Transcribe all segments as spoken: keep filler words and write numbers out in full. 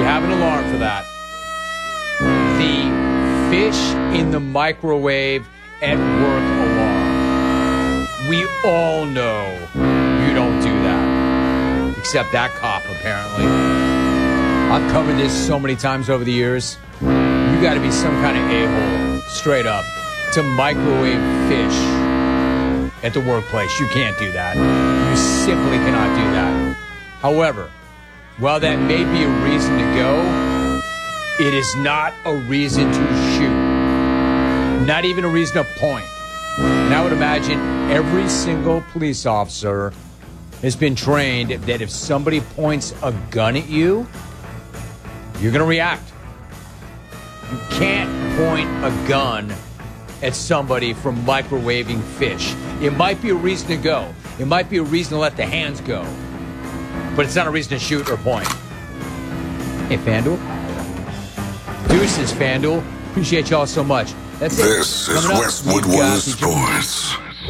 have an alarm for that. The fish in the microwave at work alarm. We all know you don't do that. Except that cop, apparently. I've covered this so many times over the years. You got to be some kind of a-hole, straight up, to microwave fish at the workplace. You can't do that. You simply cannot do that. However, while that may be a reason to go, it is not a reason to shoot. Not even a reason to point. And I would imagine every single police officer has been trained that if somebody points a gun at you, you're going to react. You can't point a gun at somebody for microwaving fish. It might be a reason to go. It might be a reason to let the hands go. But it's not a reason to shoot or point. Hey, FanDuel. Deuces, FanDuel. Appreciate y'all so much. That's it. This is Westwood One Sports.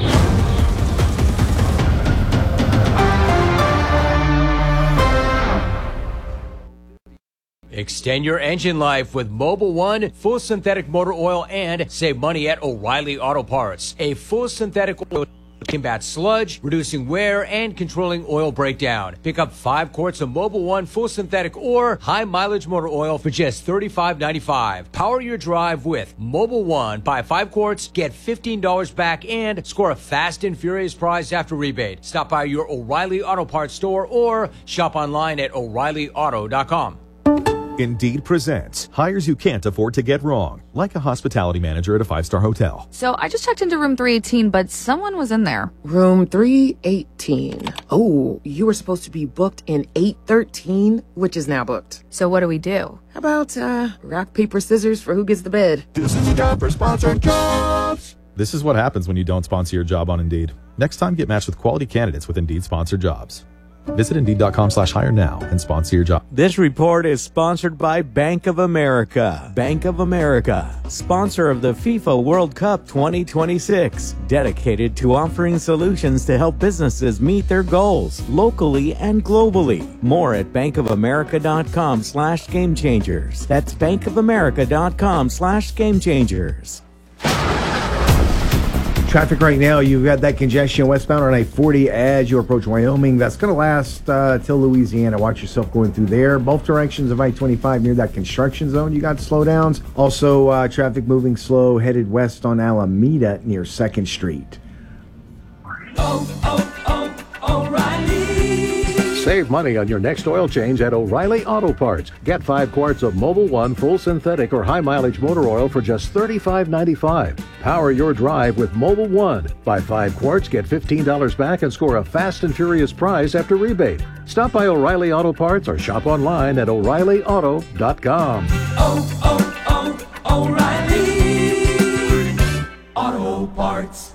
Extend your engine life with Mobil one full synthetic motor oil and save money at O'Reilly Auto Parts. A full synthetic oil combats sludge, reducing wear and controlling oil breakdown. Pick up five quarts of Mobil one full synthetic or high mileage motor oil for just thirty-five ninety-five. Power your drive with Mobil one. Buy five quarts, get fifteen dollars back, and score a fast and furious prize after rebate. Stop by your O'Reilly Auto Parts store or shop online at O'Reilly Auto dot com. Indeed presents hires you can't afford to get wrong, like a hospitality manager at a five-star hotel. So I just checked into room three eighteen, but someone was in there. Room three eighteen. Oh, you were supposed to be booked in eight thirteen, which is now booked. So what do we do? How about uh, rock, paper, scissors for who gets the bed? This is a job for sponsored jobs. This is what happens when you don't sponsor your job on Indeed. Next time, get matched with quality candidates with Indeed sponsored jobs. Visit Indeed.com slash hire now and sponsor your job. This report is sponsored by Bank of America. Bank of America, sponsor of the FIFA World Cup twenty twenty-six, dedicated to offering solutions to help businesses meet their goals locally and globally. More at bankofamerica.com slash game changers. That's bankofamerica.com slash game changers. Traffic right now, you've got that congestion westbound on I forty as you approach Wyoming. That's going to last uh, till Louisiana. Watch yourself going through there. Both directions of I twenty-five near that construction zone, you got slowdowns. Also, uh, traffic moving slow headed west on Alameda near second Street. Oh, oh, oh, O'Reilly. Save money on your next oil change at O'Reilly Auto Parts. Get five quarts of Mobil one full synthetic or high mileage motor oil for just thirty-five ninety-five. Power your drive with Mobil one. Buy five quarts, get fifteen dollars back, and score a fast and furious prize after rebate. Stop by O'Reilly Auto Parts or shop online at O'Reilly Auto dot com. Oh, oh, oh, O'Reilly Auto Parts.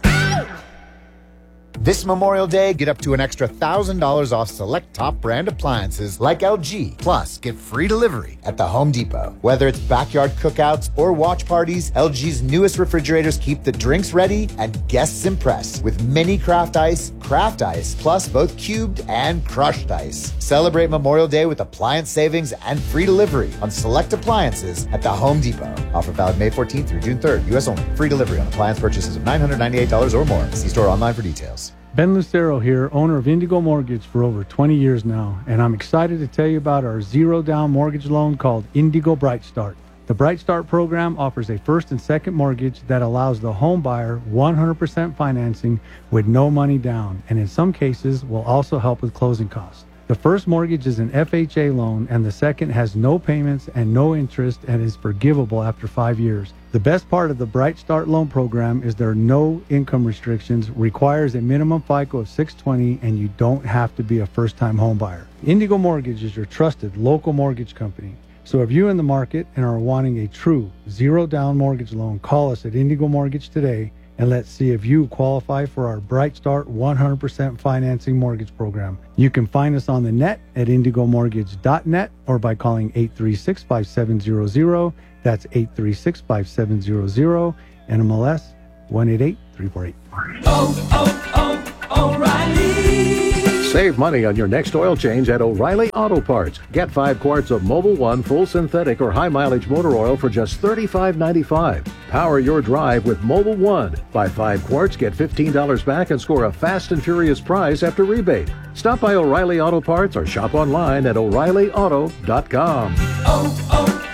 This Memorial Day, get up to an extra one thousand dollars off select top brand appliances like L G. Plus, get free delivery at the Home Depot. Whether it's backyard cookouts or watch parties, L G's newest refrigerators keep the drinks ready and guests impressed with mini craft ice, craft ice, plus both cubed and crushed ice. Celebrate Memorial Day with appliance savings and free delivery on select appliances at the Home Depot. Offer valid May fourteenth through June third. U S only. Free delivery on appliance purchases of nine hundred ninety-eight dollars or more. See store online for details. Ben Lucero here, owner of Indigo Mortgage for over twenty years now, and I'm excited to tell you about our zero-down mortgage loan called Indigo Bright Start. The Bright Start program offers a first and second mortgage that allows the home buyer one hundred percent financing with no money down, and in some cases will also help with closing costs. The first mortgage is an F H A loan, and the second has no payments and no interest and is forgivable after five years. The best part of the Bright Start loan program is there are no income restrictions, requires a minimum FICO of six twenty, and you don't have to be a first-time home buyer. Indigo Mortgage is your trusted local mortgage company. So if you're in the market and are wanting a true zero-down mortgage loan, call us at Indigo Mortgage today, and let's see if you qualify for our Bright Start one hundred percent financing mortgage program. You can find us on the net at indigo mortgage dot net or by calling eight three six, five seven zero zero. That's eight three six, five seven zero zero, N M L S one eight eight three four eight. Oh, oh, oh, O'Reilly. Save money on your next oil change at O'Reilly Auto Parts. Get five quarts of Mobil one full synthetic or high mileage motor oil for just thirty-five ninety-five. Power your drive with Mobil one. Buy five quarts, get fifteen dollars back, and score a fast and furious prize after rebate. Stop by O'Reilly Auto Parts or shop online at O'Reilly Auto dot com. Oh,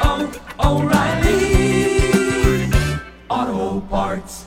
oh, oh, O'Reilly Auto Parts.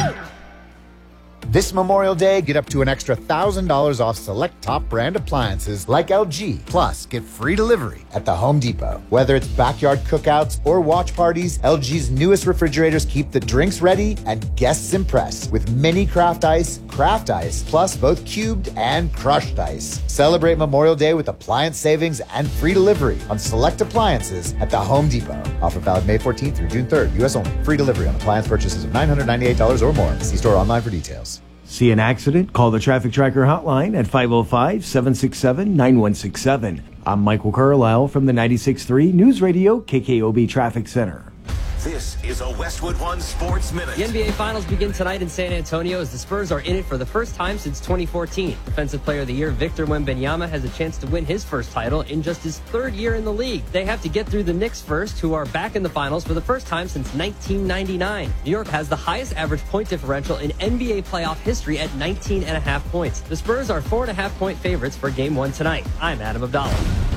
This Memorial Day, get up to an extra one thousand dollars off select top brand appliances like L G. Plus, get free delivery at the Home Depot. Whether it's backyard cookouts or watch parties, L G's newest refrigerators keep the drinks ready and guests impressed with mini craft ice, craft ice, plus both cubed and crushed ice. Celebrate Memorial Day with appliance savings and free delivery on select appliances at the Home Depot. Offer valid May fourteenth through June third, U S only. Free delivery on appliance purchases of nine hundred ninety-eight dollars or more. See store online for details. See an accident? Call the Traffic Tracker hotline at five oh five, seven six seven, nine one six seven. I'm Michael Carlisle from the ninety-six point three News Radio K K O B Traffic Center. This is a Westwood One Sports Minute. The N B A Finals begin tonight in San Antonio as the Spurs are in it for the first time since twenty fourteen. Defensive Player of the Year Victor Wembanyama has a chance to win his first title in just his third year in the league. They have to get through the Knicks first, who are back in the finals for the first time since nineteen ninety-nine. New York has the highest average point differential in N B A playoff history at nineteen and a half points. The Spurs are four and a half point favorites for game one tonight. I'm Adam Abdallah.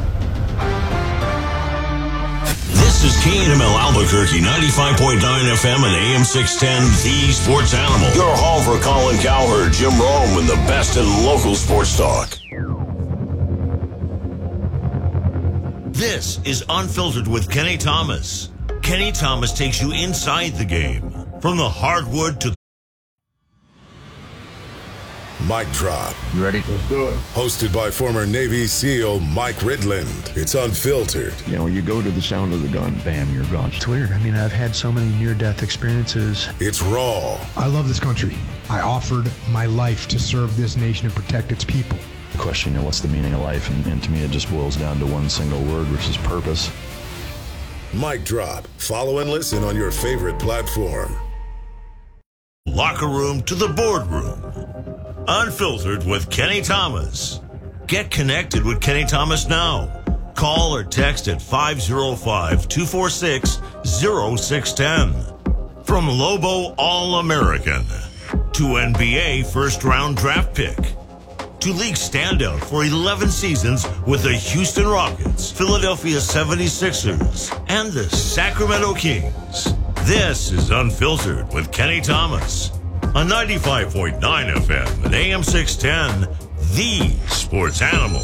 This is K N M L Albuquerque, ninety-five point nine F M and A M six ten, The Sports Animal. Your home for Colin Cowherd, Jim Rome, and the best in local sports talk. This is Unfiltered with Kenny Thomas. Kenny Thomas takes you inside the game, from the hardwood to Mic Drop. You ready? Let's do it. Hosted by former Navy SEAL Mike Ridland. It's Unfiltered. You know, you go to the sound of the gun, bam, you're gone. It's weird. I mean, I've had so many near-death experiences. It's raw. I love this country. I offered my life to serve this nation and protect its people. The question, you know, what's the meaning of life? And, and to me, it just boils down to one single word, which is purpose. Mic Drop. Follow and listen on your favorite platform. locker room to the boardroom. Unfiltered with Kenny Thomas. Get connected with Kenny Thomas now. Call or text at five oh five, two four six, oh six one oh. From Lobo All-American to N B A first-round draft pick to league standout for eleven seasons with the Houston Rockets, Philadelphia seventy-sixers, and the Sacramento Kings. This is Unfiltered with Kenny Thomas on ninety-five point nine F M and A M six ten, The Sports Animal.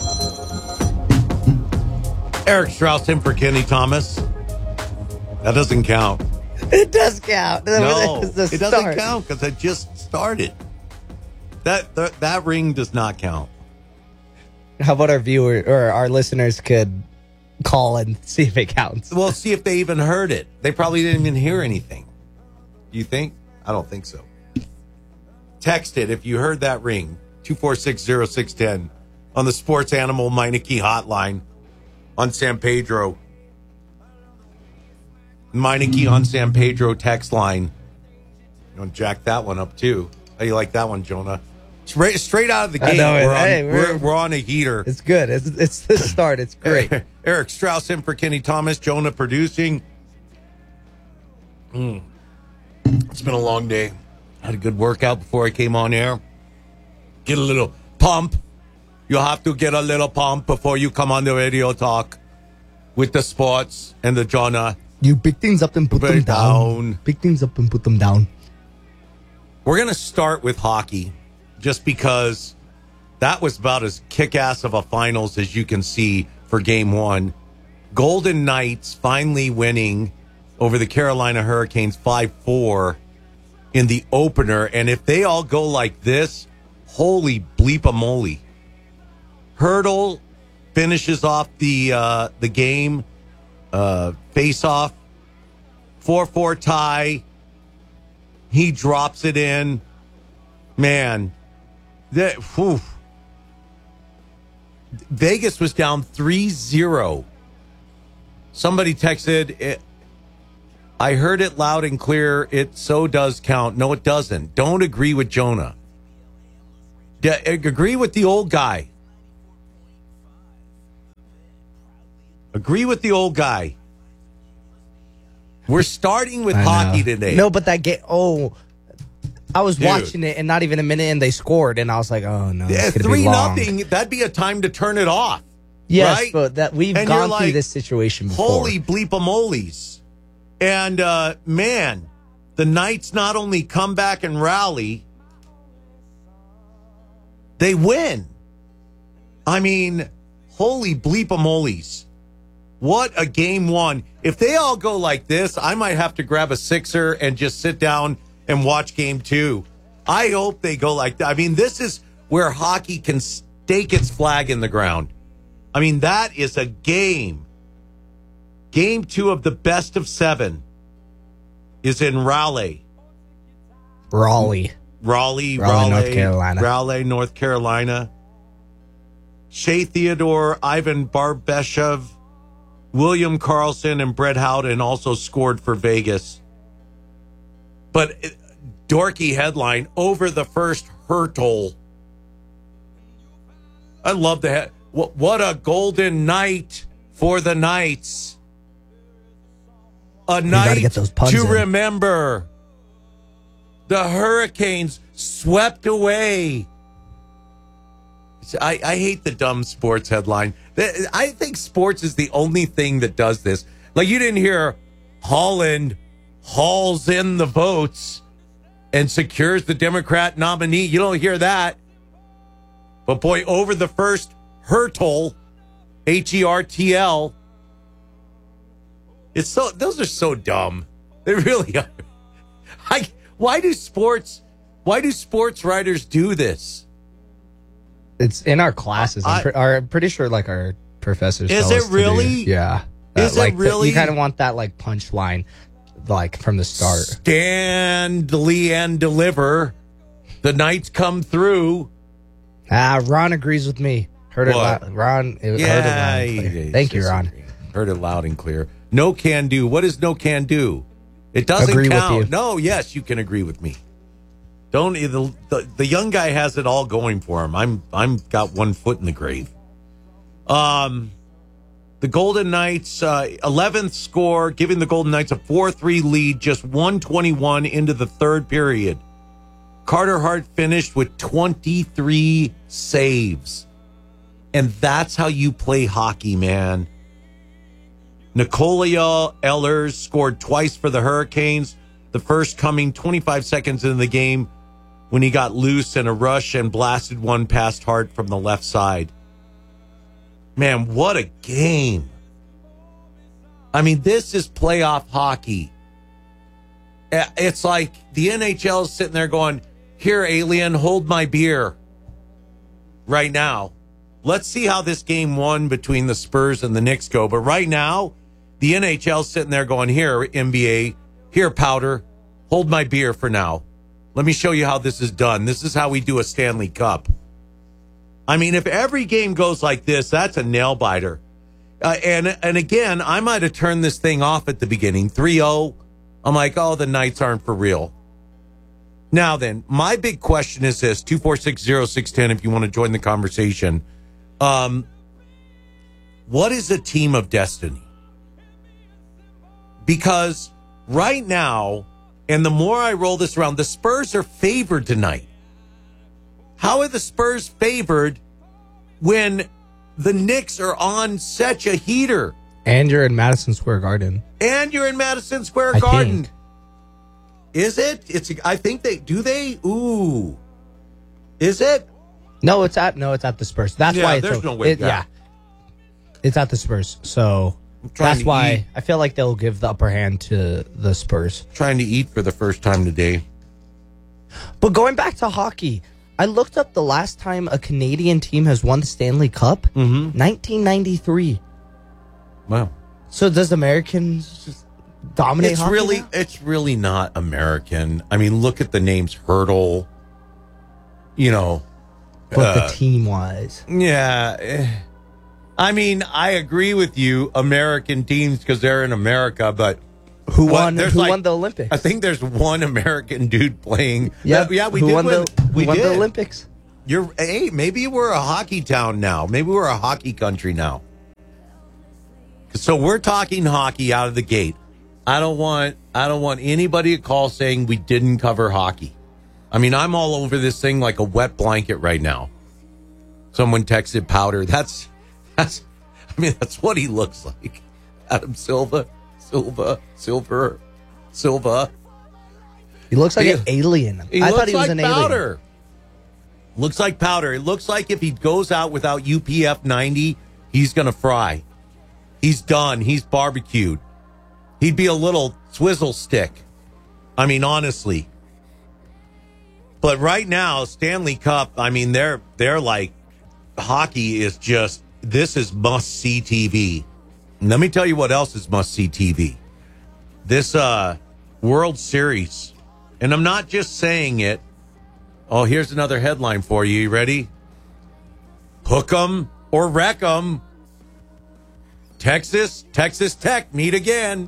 Eric Strauss in for Kenny Thomas. That doesn't count. It does count. That No, was the it doesn't start. count because I just started. That, that that ring does not count. How about our viewer or our listeners could call and see if it counts? Well, see if they even heard it. They probably didn't even hear anything. Do you think? I don't think so. Text it if you heard that ring. two four six, oh six one oh on the Sports Animal Meineke hotline on San Pedro. Meineke on San Pedro text line. You want to jack that one up too. How do you like that one, Jonah? Straight, straight out of the I gate, know it. we're, on, Hey, we're- we're, we're on a heater. It's good. It's, it's the start. It's great. Eric Strauss in for Kenny Thomas. Jonah producing. Mm. It's been a long day. Had a good workout before I came on air. Get a little pump. You'll have to get a little pump before you come on the radio talk with the sports and the Jonah. You pick things up and put Very them down. down. Pick things up and put them down. We're going to start with hockey just because that was about as kick-ass of a finals as you can see for game one. Golden Knights finally winning over the Carolina Hurricanes five four in the opener. And if they all go like this, holy bleep-a-moly. Hurdle finishes off the uh, the game. Uh, face-off. four four tie. He drops it in. Man. That, whew. Vegas was down three zero. Somebody texted, it, I heard it loud and clear. It so does count. No, it doesn't. Don't agree with Jonah. De- agree with the old guy. Agree with the old guy. We're starting with I hockey know. today. No, but that game. Oh, I was Dude. watching it, and not even a minute, and they scored, and I was like, "Oh no, Yeah, it's gonna three be long." nothing. That'd be a time to turn it off. Yes, right? but that we've And gone you're through like, this situation before. Holy bleep-a-molies. And, uh, man, the Knights not only come back and rally, they win. I mean, holy bleep-a-molies. What a game one. If they all go like this, I might have to grab a sixer and just sit down and watch game two. I hope they go like that. I mean, this is where hockey can stake its flag in the ground. I mean, that is a game. Game two of the best of seven is in Raleigh. Raleigh. Raleigh, Raleigh, Raleigh, North Carolina. Raleigh, North Carolina. Shea Theodore, Ivan Barbashev, William Karlsson, and Brett Howden also scored for Vegas. But uh, dorky headline, over the first hurdle. I love the head. What, what a golden night for the Knights. A night get those puns to in. remember. The Hurricanes swept away. I, I hate the dumb sports headline. I think sports is the only thing that does this. Like, you didn't hear Holland hauls in the votes and secures the Democrat nominee. You don't hear that. But boy, over the first hurdle, H E R T L. It's so, those are so dumb. They really are. I, why do sports, why do sports writers do this? It's in our classes. I'm, I- pre- our, I'm pretty sure, like, our professors. Is tell it us to do- really? Yeah. Is it like, the- really? you kind of want that like punchline, like from the start. Stand, and deliver. The Knights come through. Ah, Ron agrees with me. Heard it What? loud. Ron. It, Yeah, heard it loud and he- clear. he Thank you, Ron. disagreed. Heard it loud and clear. No can do. What is no can do? It doesn't Agree with count. you. No, yes, you can agree with me. Don't the, the the young guy has it all going for him. I'm I'm got one foot in the grave. Um, the Golden Knights uh, eleventh score, giving the Golden Knights a four three lead, just one twenty-one into the third period. Carter Hart finished with twenty-three saves. And that's how you play hockey, man. Nikola Ehlers scored twice for the Hurricanes. The first coming twenty-five seconds into the game when he got loose in a rush and blasted one past Hart from the left side. Man, what a game. I mean, this is playoff hockey. It's like the N H L is sitting there going, here, alien, hold my beer right now. Let's see how this game one between the Spurs and the Knicks go. But right now, the N H L is sitting there going, here, N B A, here, Powder, hold my beer for now. Let me show you how this is done. This is how we do a Stanley Cup. I mean, if every game goes like this, that's a nail biter. Uh, and, and again, I might have turned this thing off at the beginning, three oh. I'm like, oh, the Knights aren't for real. Now then, my big question is this, two four six, zero six one zero if you want to join the conversation. Um, what is a team of destiny? Because right now, and the more I roll this around, the Spurs are favored tonight. How are the Spurs favored when the Knicks are on such a heater? And you're in Madison Square Garden. And you're in Madison Square I Garden. think. Is it? It's. I think they do. They. Ooh. Is it? No, it's at no, it's at the Spurs. That's Yeah, why it's there's a- no way it- back. yeah, it's at the Spurs. So trying that's to why eat. I feel like they'll give the upper hand to the Spurs. Trying to eat for the first time today. But going back to hockey, I looked up the last time a Canadian team has won the Stanley Cup, mm-hmm. nineteen ninety-three. Wow. So does Americans just dominate It's hockey really, now? it's really not American. I mean, look at the names Hurdle. You know, But uh, the team wise, yeah. eh. I mean, I agree with you, American teams, because they're in America. But who what- won? there's Who like- won the Olympics? I think there's one American dude playing. Yeah, yeah, we who did won win. the who we won did. the Olympics? You're hey, maybe we're a hockey town now. Maybe we're a hockey country now. So we're talking hockey out of the gate. I don't want I don't want anybody to call saying we didn't cover hockey. I mean, I'm all over this thing like a wet blanket right now. Someone texted Powder. That's that's I mean, that's what he looks like. Adam Silva, Silva, Silver, Silva. He looks like he, an alien. He I looks thought he was like an Powder. alien. Looks like Powder. It looks like if he goes out without U P F ninety, he's going to fry. He's done. He's barbecued. He'd be a little swizzle stick. I mean, honestly. But right now, Stanley Cup, I mean, they're they're like, hockey is just, this is must-see T V. And let me tell you what else is must-see T V. This uh, World Series. And I'm not just saying it. Oh, here's another headline for you. You ready? Hook 'em or wreck 'em. Texas, Texas Tech meet again.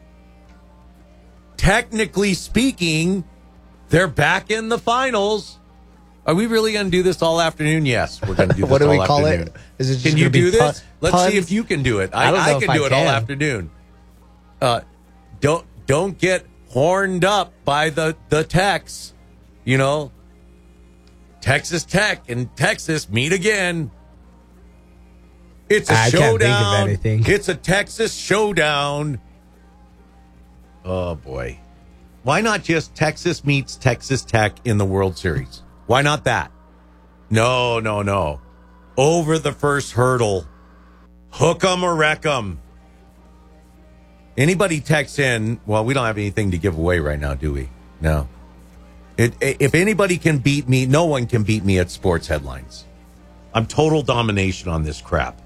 Technically speaking, they're back in the finals. Are we really going to do this all afternoon? Yes, we're going to do this What do all we call afternoon. it? Is it just Can gonna you be do pun- this? Let's puns? see if you can do it. I, I don't know I if can I do it all can. afternoon. Uh, don't don't get horned up by the the Techs. You know, Texas Tech and Texas meet again. It's a I showdown. can't think of anything. It's a Texas showdown. Oh boy. Why not just Texas meets Texas Tech in the World Series? Why not that? No, no, no. Over the first hurdle. Hook 'em or wreck 'em. Anybody texts in, well, we don't have anything to give away right now, do we? No. It, if anybody can beat me, no one can beat me at sports headlines. I'm total domination on this crap.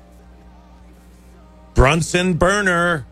Brunson burner.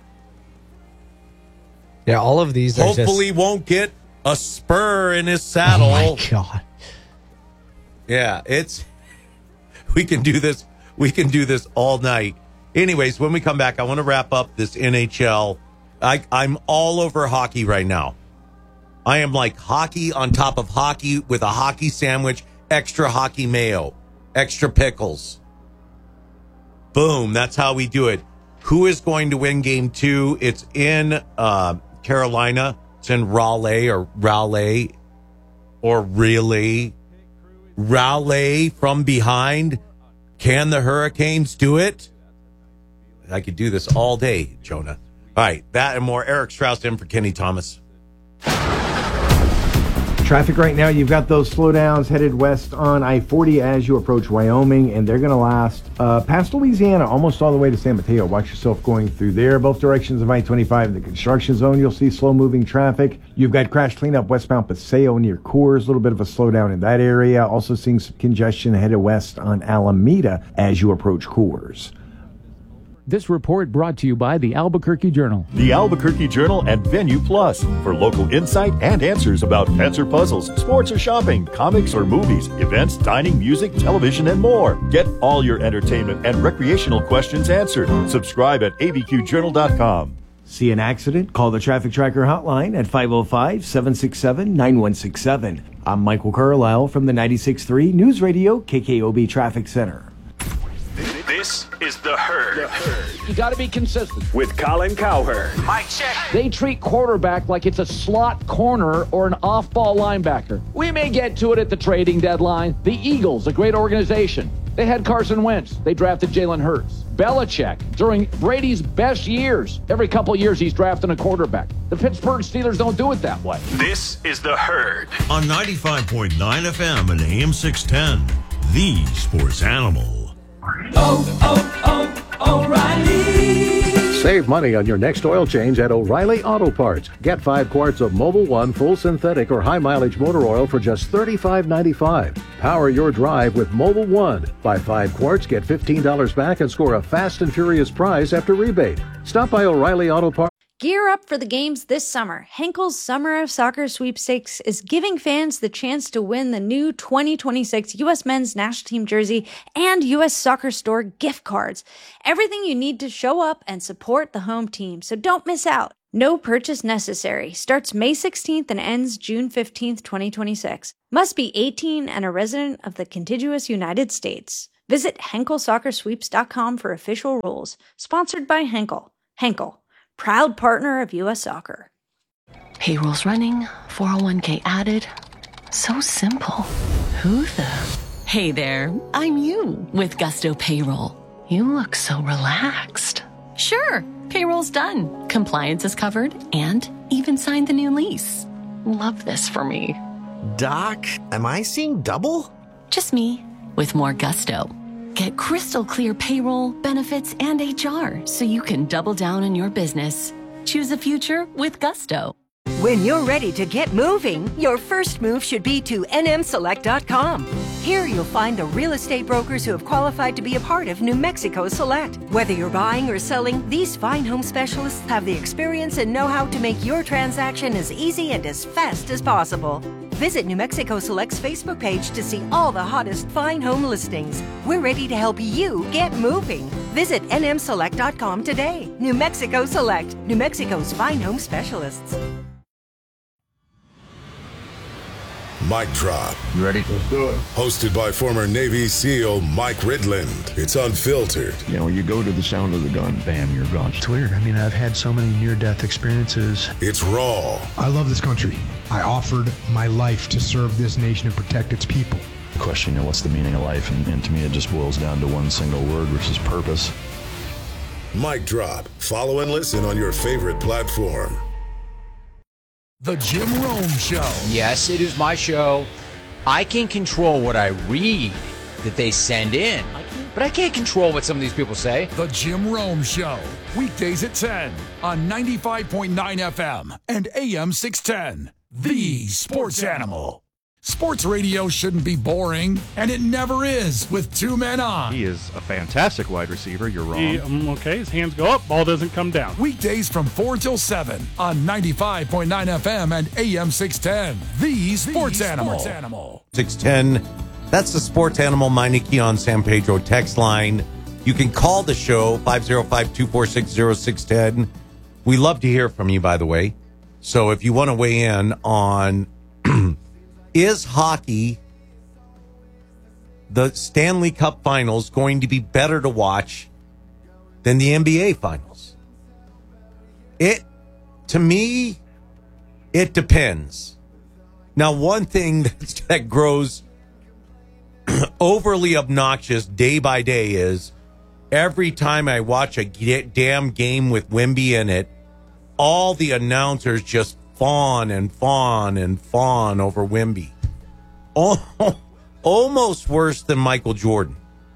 Yeah, all of these are Hopefully just... won't get a spur in his saddle. Oh, my God. Yeah, it's... We can do this. We can do this all night. Anyways, when we come back, I want to wrap up this N H L. I, I'm all over hockey right now. I am like hockey on top of hockey with a hockey sandwich, extra hockey mayo, extra pickles. Boom, that's how we do it. Who is going to win game two? It's in uh, Carolina. It's in Raleigh or Raleigh or Raleigh. Raleigh from behind. Can the Hurricanes do it? I could do this all day, Jonah. All right, that and more. Eric Strauss in for Kenny Thomas. Traffic right now, you've got those slowdowns headed west on I forty as you approach Wyoming, and they're going to last uh, past Louisiana, almost all the way to San Mateo. Watch yourself going through there. Both directions of I twenty-five in the construction zone, you'll see slow-moving traffic. You've got crash cleanup westbound Paseo near Coors, a little bit of a slowdown in that area. Also seeing some congestion headed west on Alameda as you approach Coors. This report brought to you by the Albuquerque Journal. The Albuquerque Journal and Venue Plus for local insight and answers about pets or puzzles, sports or shopping, comics or movies, events, dining, music, television, and more. Get all your entertainment and recreational questions answered. Subscribe at A B Q journal dot com. See an accident? Call the Traffic Tracker hotline at five oh five, seven six seven, nine one six seven. I'm Michael Carlisle from the ninety-six point three News Radio K K O B Traffic Center. This is The Herd. The Herd. You got to be consistent. With Colin Cowherd. Mike check. They treat quarterback like it's a slot corner or an off-ball linebacker. We may get to it at the trading deadline. The Eagles, a great organization. They had Carson Wentz. They drafted Jalen Hurts. Belichick, during Brady's best years, every couple years he's drafting a quarterback. The Pittsburgh Steelers don't do it that way. This is The Herd. On ninety-five point nine F M and A M six ten, the sports animal. Oh, oh, oh, O'Reilly. Save money on your next oil change at O'Reilly Auto Parts. Get five quarts of Mobil one full synthetic or high mileage motor oil for just thirty-five ninety-five. Power your drive with Mobil one. Buy five quarts, get fifteen dollars back, and score a fast and furious prize after rebate. Stop by O'Reilly Auto Parts. Gear up for the games this summer. Henkel's Summer of Soccer Sweepstakes is giving fans the chance to win the new twenty twenty-six U S Men's National Team jersey and U S Soccer Store gift cards. Everything you need to show up and support the home team, so don't miss out. No purchase necessary. Starts May sixteenth and ends June fifteenth, twenty twenty-six. Must be eighteen and a resident of the contiguous United States. Visit Henkel Soccer Sweeps dot com for official rules. Sponsored by Henkel. Henkel, proud partner of U S Soccer. Payroll's running, four oh one k added. So simple. Who the? Hey there, I'm you with Gusto Payroll. You look so relaxed. Sure, payroll's done. Compliance is covered and even signed the new lease. Love this for me. Doc, am I seeing double? Just me with more gusto. Get crystal clear payroll, benefits, and H R so you can double down on your business. Choose a future with Gusto. When you're ready to get moving, your first move should be to N M Select dot com. Here you'll find the real estate brokers who have qualified to be a part of New Mexico Select. Whether you're buying or selling, these fine home specialists have the experience and know-how to make your transaction as easy and as fast as possible. Visit New Mexico Select's Facebook page to see all the hottest fine home listings. We're ready to help you get moving. Visit N M Select dot com today. New Mexico Select, New Mexico's fine home specialists. Mic Drop. You ready? Let's do it. Hosted by former Navy SEAL Mike Ridland. It's unfiltered. You know, you go to the sound of the gun, bam, you're gone. It's weird. I mean, I've had so many near-death experiences. It's raw. I love this country. I offered my life to serve this nation and protect its people. Question, you know, what's the meaning of life? And, and to me, it just boils down to one single word, which is purpose. Mic Drop. Follow and listen on your favorite platform. The Jim Rome Show. Yes, it is my show. I can control what I read that they send in, but I can't control what some of these people say. The Jim Rome Show. Weekdays at ten on ninety-five point nine F M and A M six ten. The Sports Animal. Sports radio shouldn't be boring, and it never is with two men on. He is a fantastic wide receiver. You're wrong. He, um, okay, his hands go up, ball doesn't come down. Weekdays from four till seven on ninety-five point nine F M and A M six ten. The Sports the Animal. Sports Animal. six ten. That's the Sports Animal Meineke on San Pedro text line. You can call the show, five oh five, two four six, oh six one oh. We love to hear from you, by the way. So if you want to weigh in on... Is hockey, the Stanley Cup Finals, going to be better to watch than the N B A Finals? It, to me, it depends. Now, one thing that's, that grows overly obnoxious day by day is every time I watch a damn game with Wemby in it, all the announcers just fawn and fawn and fawn over Wemby. Oh, almost worse than Michael Jordan.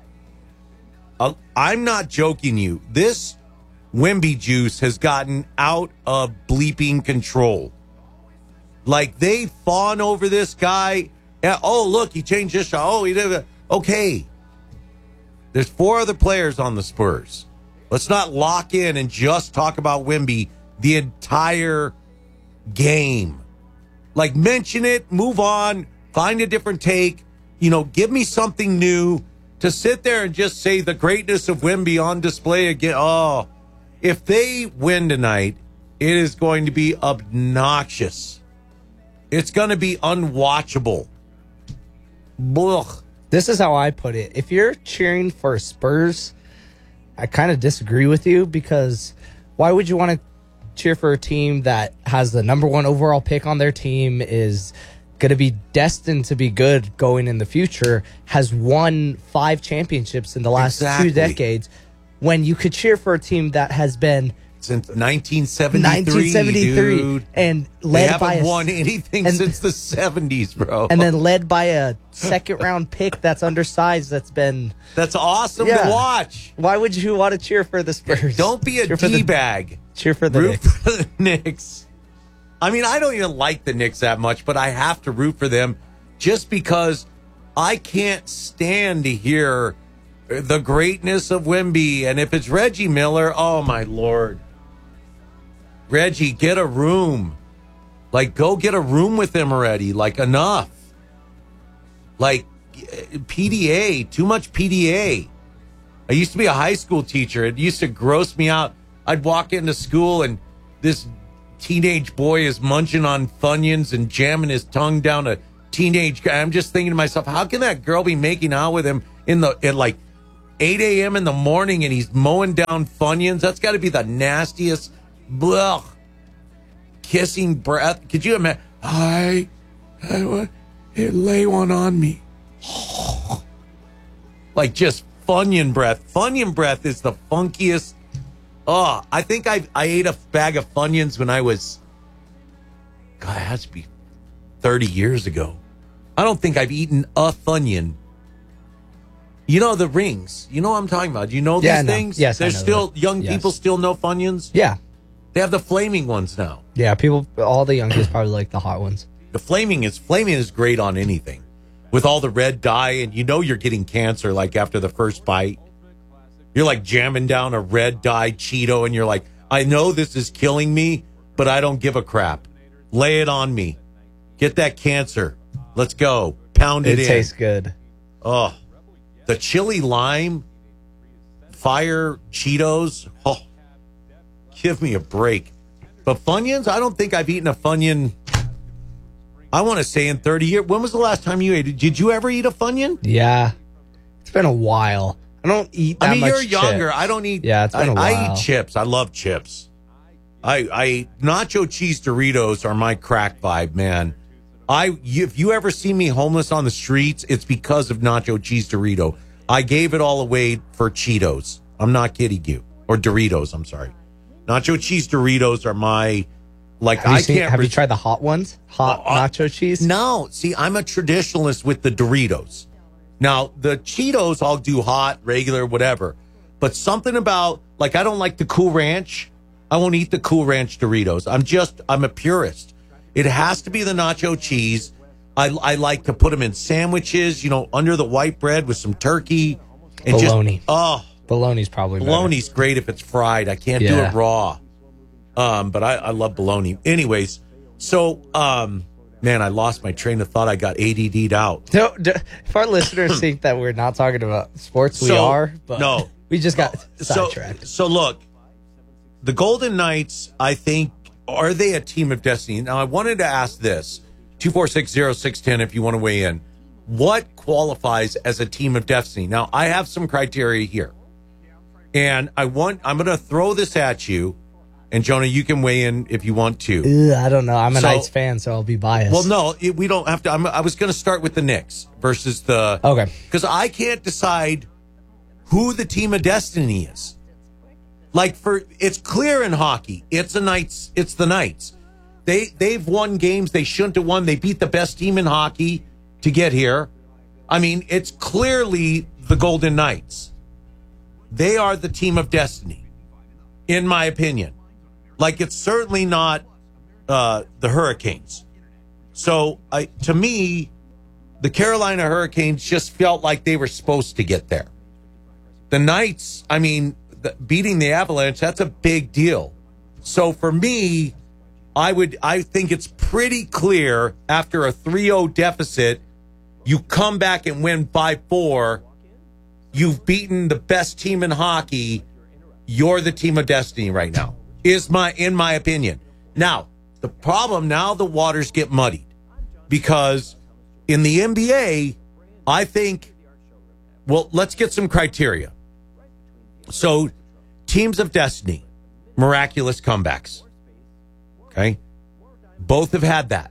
Uh, I'm not joking you. This Wemby juice has gotten out of bleeping control. Like, they fawn over this guy. Yeah, oh, look, he changed his shot. Oh, he did it. Okay. There's four other players on the Spurs. Let's not lock in and just talk about Wemby the entire game. Like, mention it, move on, find a different take, you know, give me something new. To sit there and just say the greatness of Wemby on display again. Oh, if they win tonight, it is going to be obnoxious. It's going to be unwatchable. Blech. This is how I put it. If you're cheering for Spurs, I kind of disagree with you, because why would you want to cheer for a team that has the number one overall pick on their team, is going to be destined to be good going in the future, has won five championships in the last Exactly. two decades, when you could cheer for a team that has been since nineteen seventy-three, nineteen seventy-three dude. and They led haven't by a, won anything and, since the seventies, bro. and then led by a second round pick that's undersized, that's been that's awesome Yeah. to watch. Why would you want to cheer for the Spurs? Don't be a Cheer for the- D-bag. Cheer for the root Knicks. for the Knicks. I mean, I don't even like the Knicks that much, but I have to root for them just because I can't stand to hear the greatness of Wemby. And if it's Reggie Miller, oh my Lord. Reggie, get a room. Like, go get a room with him already. Like, enough. Like, P D A, too much P D A. I used to be a high school teacher. It used to gross me out. I'd walk into school and this teenage boy is munching on Funyuns and jamming his tongue down a teenage guy. I'm just thinking to myself, how can that girl be making out with him in the in like eight a.m. in the morning and he's mowing down Funyuns. That's got to be the nastiest, blech, kissing breath. Could you imagine? I, I want to lay one on me. Like just Funyun breath. Funyun breath is the funkiest. Oh, I think I I ate a bag of Funyuns when I was, God, it has to be thirty years ago. I don't think I've eaten a Funyun. You know the rings. You know what I'm talking about. You know Yeah, these no. things? Yes, I There's know still, that. young Yes. people still know Funyuns? Yeah. They have the flaming ones now. Yeah, people, all the young kids probably like the hot ones. The flaming is flaming is great on anything. With all the red dye, and you know you're getting cancer like after the first bite. You're like jamming down a red dye Cheeto, and you're like, I know this is killing me, but I don't give a crap. Lay it on me. Get that cancer. Let's go. Pound it, It in. tastes good. Oh, the chili lime, fire Cheetos. Oh, give me a break. But Funyuns, I don't think I've eaten a Funyun. I want to say in thirty years. When was the last time you ate it? Did you ever eat a Funyun? Yeah. It's been a while. I don't eat that I mean, much you're younger. chips. I don't eat. Yeah, it's been I, a while. I eat chips. I love chips. I, I nacho cheese Doritos are my crack vibe, man. I you, if you ever see me homeless on the streets, it's because of nacho cheese Dorito. I gave it all away for Cheetos. I'm not kidding you, or Doritos. I'm sorry. Nacho cheese Doritos are my like. Have you I seen- can't. have re- you tried the hot ones? Hot Uh, uh, nacho cheese? No. See, I'm a traditionalist with the Doritos. Now, the Cheetos, I'll do hot, regular, whatever. But something about, like, I don't like the Cool Ranch. I won't eat the Cool Ranch Doritos. I'm just, I'm a purist. It has to be the nacho cheese. I, I like to put them in sandwiches, you know, under the white bread with some turkey. And Bologna. Just, oh. Bologna's probably better. Bologna's great if it's fried. I can't do Yeah. it raw. Um, but I, I love bologna. Anyways, so, um, man, I lost my train of thought. I got A D D'd out. No, d- if our listeners think that we're not talking about sports, we So, are. But no. we just got So, sidetracked. so look, the Golden Knights, I think, are they a team of destiny? Now, I wanted to ask this, two four six, zero six one zero if you want to weigh in. What qualifies as a team of destiny? Now, I have some criteria here. And I want, I'm going to throw this at you. And Jonah, you can weigh in if you want to. Ugh, I don't know. I'm a So- Knights fan, so I'll be biased. Well, no, it, we don't have to. I'm, I was going to start with the Knicks versus the. Okay. Because I can't decide who the team of destiny is. Like for it's clear in hockey, it's the Knights. It's the Knights. They they've won games they shouldn't have won. They beat the best team in hockey to get here. I mean, it's clearly the Golden Knights. They are the team of destiny, in my opinion. Like it's certainly not uh, the Hurricanes. So I, to me, the Carolina Hurricanes just felt like they were supposed to get there. The Knights, I mean, the, beating the Avalanche, that's a big deal. So for me, I would, I think it's pretty clear after a three oh deficit, you come back and win five four. You've beaten the best team in hockey. You're the team of destiny right now. Is my, in my opinion. Now, the problem now, the waters get muddied because in the N B A, I think, well, let's get some criteria. So, teams of destiny, miraculous comebacks. Okay. Both have had that.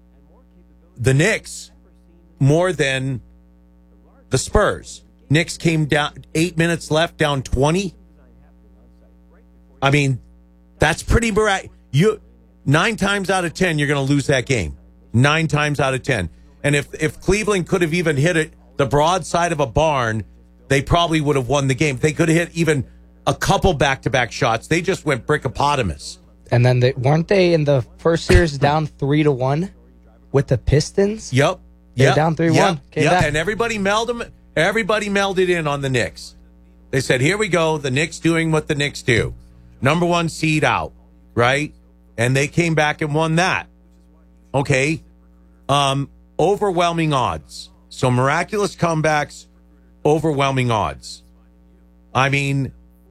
The Knicks, more than the Spurs. Knicks came down eight minutes left, down twenty. I mean, that's pretty miraculous. You nine times out of ten, you're going to lose that game. Nine times out of ten. And if if Cleveland could have even hit it the broadside of a barn, they probably would have won the game. They could have hit even a couple back-to-back shots. They just went brickopotamus. And then they weren't they in the first series down three to one with the Pistons? Yep. They're Yep. down three Yep. one. Came Yep. back. And everybody melded everybody melded in on the Knicks. They said, here we go. The Knicks doing what the Knicks do. Number one seed out, right? And they came back and won that. Okay. Um, overwhelming odds. So miraculous comebacks, overwhelming odds. I mean,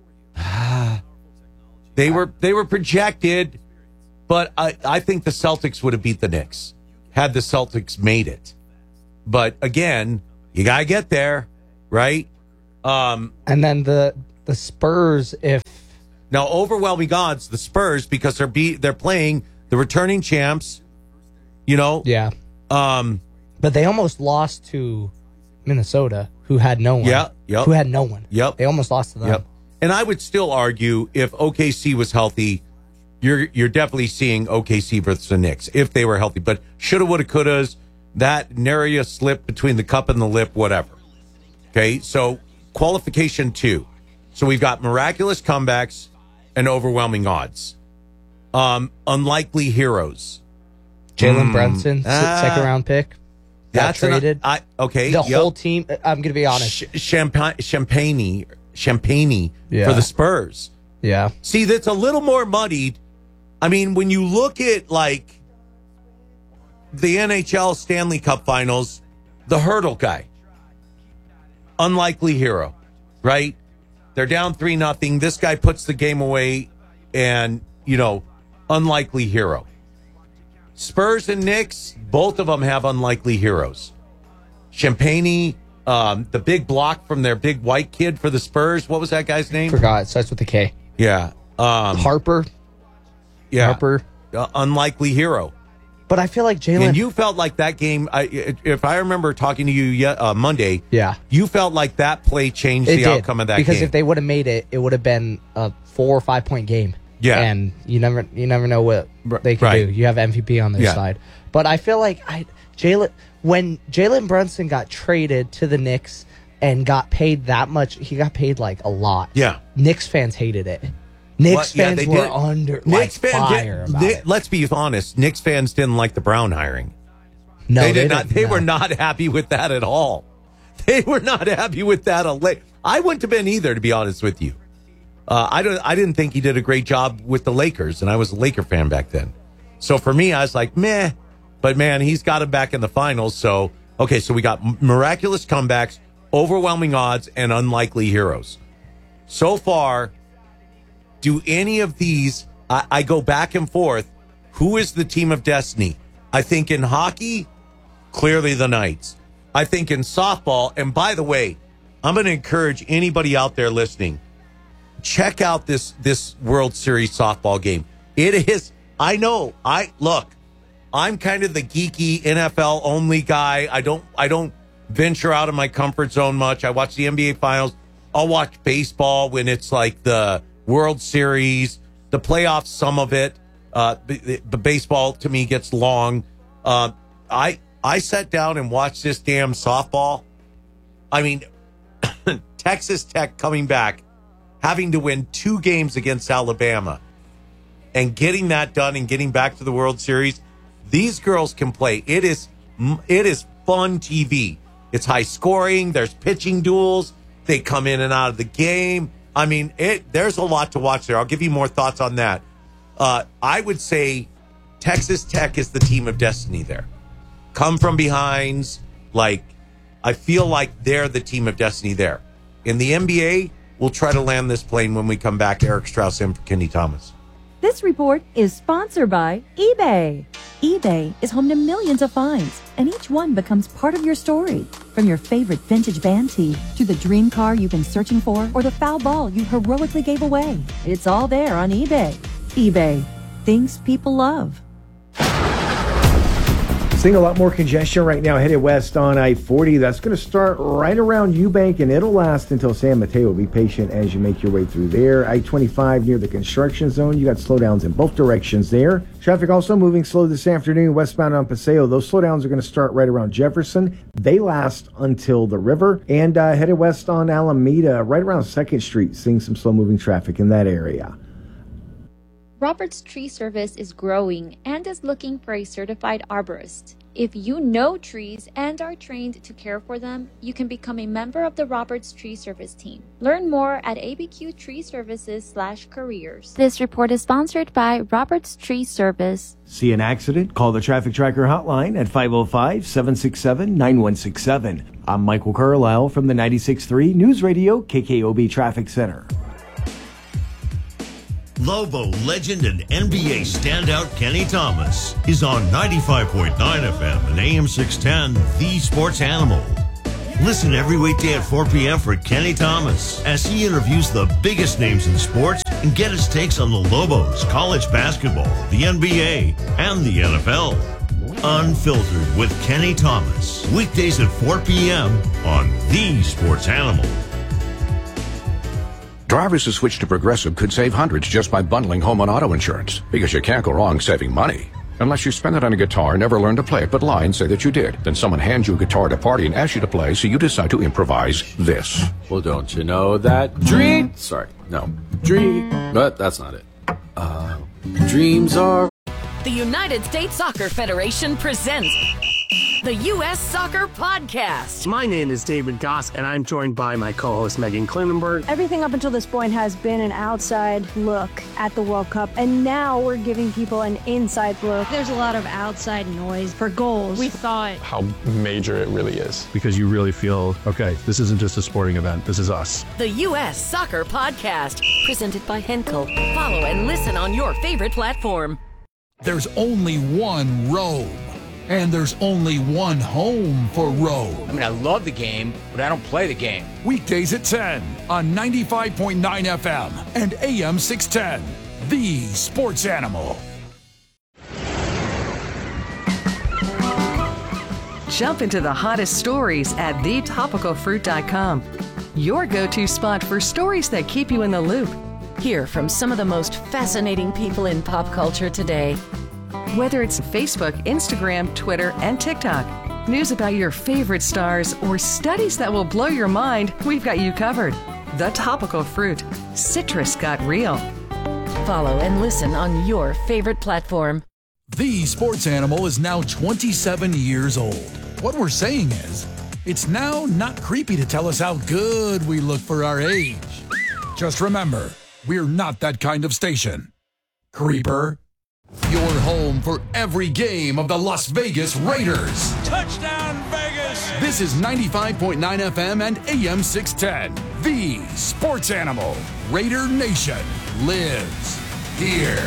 they were they were projected, but I, I think the Celtics would have beat the Knicks had the Celtics made it. But again, you got to get there, right? Um, and then the the Spurs, if now overwhelming odds, the Spurs, because they're be they're playing the returning champs. You know, yeah. Um, but they almost lost to Minnesota, who had no one. Yeah, yep. Who had no one. Yep. They almost lost to them. Yep. And I would still argue if O K C was healthy, you're you're definitely seeing O K C versus the Knicks if they were healthy. But shoulda, woulda, couldas, that nary a slip between the cup and the lip, whatever. Okay, so qualification two. So we've got miraculous comebacks and overwhelming odds. Um, unlikely heroes. Jalen Mm, Brunson, ah, second round pick. Got That's an- traded. I, okay, The yep. whole team, I'm going to be honest. Sh- Champagne, Champagne, Champagne Yeah. for the Spurs. Yeah. See, that's a little more muddied. I mean, when you look at like the N H L Stanley Cup Finals, the hurdle guy, unlikely hero, right? They're down three nothing. This guy puts the game away, and you know, unlikely hero. Spurs and Knicks, both of them have unlikely heroes. Champagne, um, the big block from their big white kid for the Spurs. What was that guy's name? Forgot. It starts with a K. Yeah. Um, Harper. Yeah. Harper. Uh, unlikely hero. But I feel like Jalen. And you felt like that game, I, if I remember talking to you yet, uh, Monday, Yeah. you felt like that play changed It the did, outcome of that because game. if they would have made it, it would have been a four or five point game. Yeah. And you never you never know what they can right. do. You have M V P on their Yeah. side. But I feel like I Jalen when Jalen Brunson got traded to the Knicks and got paid that much, he got paid like a lot. Yeah. Knicks fans hated it. Knicks Well, yeah, fans they were did. under Knicks like fans fire did, about they- it. Let's be honest. Knicks fans didn't like the Brown hiring. No, they they did not. didn't, They no. were not happy with that at all. They were not happy with that. a la- I wouldn't have been either, to be honest with you. Uh, I don't. I didn't think he did a great job with the Lakers, and I was a Laker fan back then. So for me, I was like, meh. But man, he's got him back in the finals. So okay, so we got m- miraculous comebacks, overwhelming odds, and unlikely heroes. So far, do any of these? I, I go back and forth. Who is the team of destiny? I think in hockey, clearly the Knights. I think in softball, and by the way, I'm going to encourage anybody out there listening, check out this this World Series softball game. It is, I know, I look, I'm kind of the geeky N F L only guy. I don't I don't venture out of my comfort zone much. I watch the N B A finals. I'll watch baseball when it's like the World Series, the playoffs, some of it. Uh, the, the baseball to me gets long. Uh, I I sat down and watched this damn softball. I mean, Texas Tech coming back, having to win two games against Alabama, and getting that done and getting back to the World Series. These girls can play. It is it is fun T V. It's high scoring. There's pitching duels. They come in and out of the game. I mean, it. There's a lot to watch there. I'll give you more thoughts on that. Uh, I would say Texas Tech is the team of destiny there. Come from behinds. Like, I feel like they're the team of destiny there. In the N B A, we'll try to land this plane when we come back. Eric Strauss in for Kenny Thomas. This report is sponsored by eBay. eBay is home to millions of finds, and each one becomes part of your story. From your favorite vintage band tee to the dream car you've been searching for or the foul ball you heroically gave away. It's all there on eBay. eBay. Things people love. Seeing a lot more congestion right now headed west on I forty. That's going to start right around Eubank, and it'll last until San Mateo. Be patient as you make your way through there. I twenty-five near the construction zone. You got slowdowns in both directions there. Traffic also moving slow this afternoon westbound on Paseo. Those slowdowns are going to start right around Jefferson. They last until the river. And uh, headed west on Alameda, right around second Street, seeing some slow-moving traffic in that area. Roberts Tree Service is growing and is looking for a certified arborist. If you know trees and are trained to care for them, you can become a member of the Roberts Tree Service team. Learn more at A B Q Tree Services slash careers. This report is sponsored by Roberts Tree Service. See an accident? Call the Traffic Tracker hotline at five oh five, seven six seven, nine one six seven. I'm Michael Carlisle from the ninety-six point three News Radio K K O B Traffic Center. Lobo legend and N B A standout Kenny Thomas is on ninety-five point nine F M and A M six ten, The Sports Animal. Listen every weekday at four p.m. for Kenny Thomas as he interviews the biggest names in sports and get his takes on the Lobos, college basketball, the N B A, and the N F L. Unfiltered with Kenny Thomas. Weekdays at four p.m. on The Sports Animal. Drivers who switch to Progressive could save hundreds just by bundling home and auto insurance, because you can't go wrong saving money. Unless you spend it on a guitar, never learn to play it, but lie and say that you did. Then someone hands you a guitar at a party and asks you to play, so you decide to improvise this. Well, don't you know that dream... Sorry, no. Dream... But that's not it. Uh, dreams are... The United States Soccer Federation presents the U S Soccer Podcast. My name is David Goss, and I'm joined by my co-host Megan Klinenberg. Everything up until this point has been an outside look at the World Cup, and now we're giving people an inside look. There's a lot of outside noise for goals. We thought how major it really is, because you really feel, okay, this isn't just a sporting event, this is us. The U S Soccer Podcast, presented by Henkel. Follow and listen on your favorite platform. There's only one Rome, and there's only one home for Rome. I mean, I love the game, but I don't play the game. Weekdays at ten on ninety-five point nine F M and A M six ten, The Sports Animal. Jump into the hottest stories at the topical fruit dot com, your go-to spot for stories that keep you in the loop. Hear from some of the most fascinating people in pop culture today. Whether it's Facebook, Instagram, Twitter, and TikTok, news about your favorite stars, or studies that will blow your mind, we've got you covered. The Topical Fruit. Citrus got real. Follow and listen on your favorite platform. The Sports Animal is now twenty-seven years old. What we're saying is, it's now not creepy to tell us how good we look for our age. Just remember, we're not that kind of station. Creeper. Your home for every game of the Las Vegas Raiders. Touchdown, Vegas! This is ninety-five point nine F M and A M six ten. The Sports Animal. Raider Nation lives here.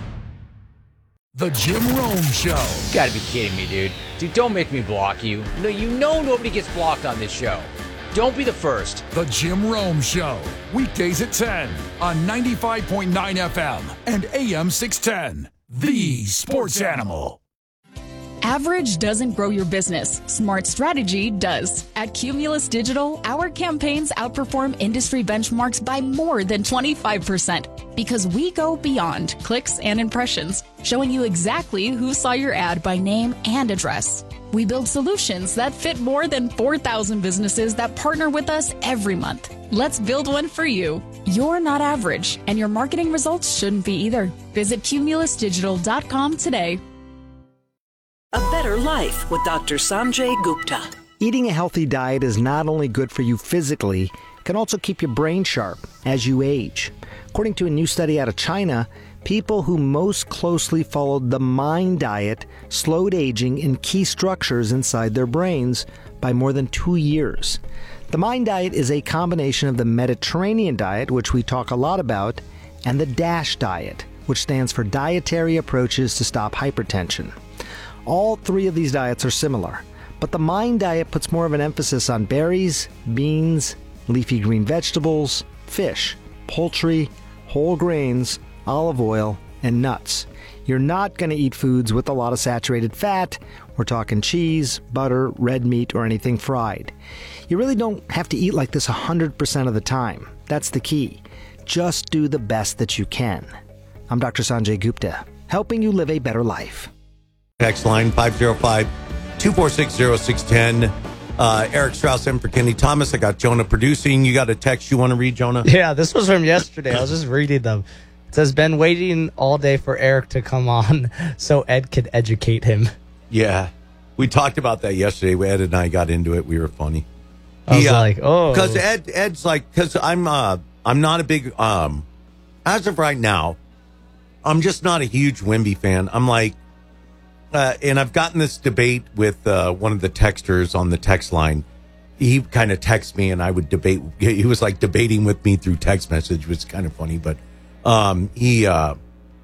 The Jim Rome Show. You gotta be kidding me, dude. Dude, don't make me block you. No, you know nobody gets blocked on this show. Don't be the first. The Jim Rome Show. Weekdays at ten on ninety-five point nine F M and A M six ten. The Sports Animal. Average doesn't grow your business. Smart strategy does. At Cumulus Digital, our campaigns outperform industry benchmarks by more than twenty-five percent because we go beyond clicks and impressions, showing you exactly who saw your ad by name and address. We build solutions that fit more than four thousand businesses that partner with us every month. Let's build one for you. You're not average, and your marketing results shouldn't be either. Visit cumulus digital dot com today. A better life with Doctor Sanjay Gupta. Eating a healthy diet is not only good for you physically, it can also keep your brain sharp as you age. According to a new study out of China, people who most closely followed the MIND diet slowed aging in key structures inside their brains by more than two years. The MIND diet is a combination of the Mediterranean diet, which we talk a lot about, and the DASH diet, which stands for Dietary Approaches to Stop Hypertension. All three of these diets are similar, but the MIND diet puts more of an emphasis on berries, beans, leafy green vegetables, fish, poultry, whole grains, olive oil, and nuts. You're not going to eat foods with a lot of saturated fat. We're talking cheese, butter, red meat, or anything fried. You really don't have to eat like this one hundred percent of the time. That's the key. Just do the best that you can. I'm Doctor Sanjay Gupta, helping you live a better life. Text line five oh five, two four six, oh six one oh. Uh, Eric Strauss in for Kenny Thomas. I got Jonah producing. You got a text you want to read, Jonah? Yeah, this was from yesterday. I was just reading them. It says, been waiting all day for Eric to come on so Ed could educate him. Yeah. We talked about that yesterday. Ed and I got into it. We were funny. I was he, uh, like, oh. Because Ed, Ed's like, because I'm, uh, I'm not a big, um, as of right now, I'm just not a huge Wemby fan. I'm like, uh, and I've gotten this debate with uh, one of the texters on the text line. He kind of texts me and I would debate. He was like debating with me through text message, which is kind of funny. But um, he uh,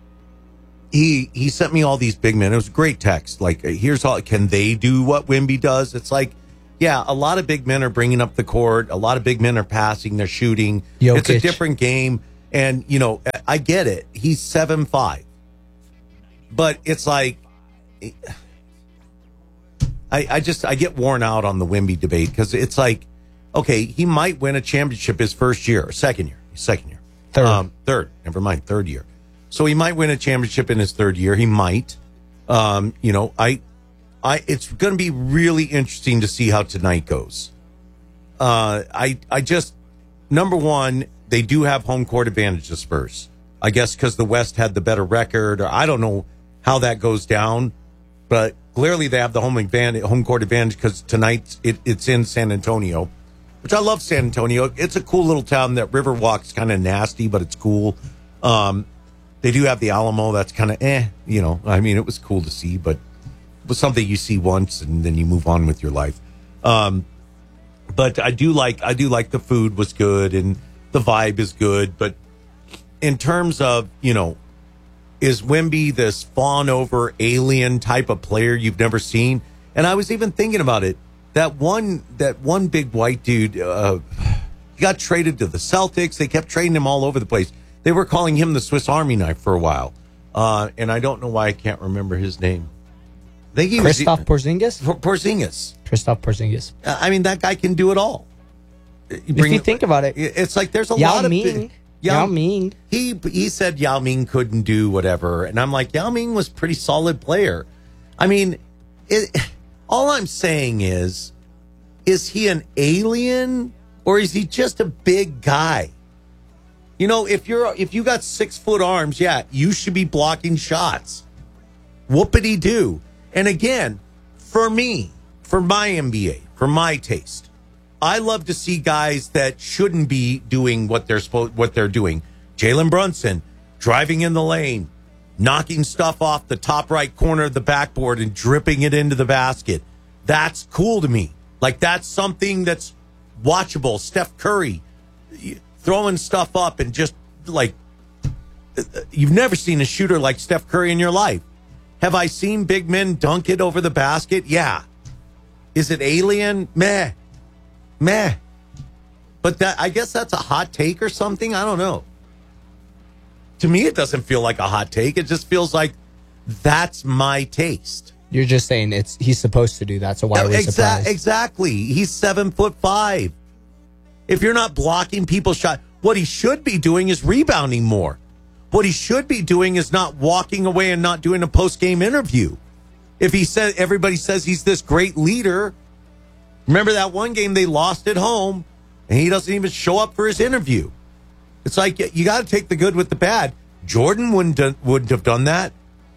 he he sent me all these big men. It was a great text. Like, here's all. Can they do what Wemby does? It's like, yeah, a lot of big men are bringing up the court. A lot of big men are passing. They're shooting. Jokic. It's a different game. And, you know, I get it. He's seven five. But it's like, I, I just, I get worn out on the Wemby debate because it's like, okay, he might win a championship his first year or second year. Second year. Third. Um, third. Never mind. Third year. So he might win a championship in his third year. He might. Um, you know, I, I, it's going to be really interesting to see how tonight goes. Uh, I, I just, number one, they do have home court advantage, the Spurs. I guess because the West had the better record, or I don't know how that goes down, but clearly they have the home advantage, home court advantage because tonight it, it's in San Antonio, which I love San Antonio. It's a cool little town. That Riverwalk's kind of nasty, but it's cool. Um, they do have the Alamo. That's kind of eh, you know. I mean, it was cool to see, but it was something you see once and then you move on with your life. Um, but I do like I do like the food was good and the vibe is good. But in terms of, you know, is Wemby this fawn over alien type of player you've never seen? And I was even thinking about it. That one, that one big white dude, uh, he got traded to the Celtics. They kept trading him all over the place. They were calling him the Swiss Army knife for a while. Uh, and I don't know why I can't remember his name. I think he Kristaps Porzingis? Was, Porzingis. Kristaps Porzingis. Uh, I mean, that guy can do it all. You if you it, think about it. It's like there's a Yao lot of... Ming. Yao, Yao Ming. He, he said Yao Ming couldn't do whatever. And I'm like, Yao Ming was a pretty solid player. I mean, it, all I'm saying is, is he an alien or is he just a big guy? You know, if you're if you got six foot arms, yeah, you should be blocking shots. Whoopity do. And again, for me, for my N B A, for my taste, I love to see guys that shouldn't be doing what they're supposed what they're doing. Jalen Brunson driving in the lane, knocking stuff off the top right corner of the backboard and dripping it into the basket. That's cool to me. Like, that's something that's watchable. Steph Curry throwing stuff up and just, like, you've never seen a shooter like Steph Curry in your life. Have I seen big men dunk it over the basket? Yeah. Is it alien? Meh. Meh. But that, I guess that's a hot take or something. I don't know. To me, it doesn't feel like a hot take. It just feels like that's my taste. You're just saying it's he's supposed to do that, so why are we Exa- surprised? Exactly. He's seven foot five. If you're not blocking people's shot, what he should be doing is rebounding more. What he should be doing is not walking away and not doing a post-game interview. If he said everybody says he's this great leader, remember that one game they lost at home, and he doesn't even show up for his interview. It's like you got to take the good with the bad. Jordan wouldn't do, wouldn't have done that.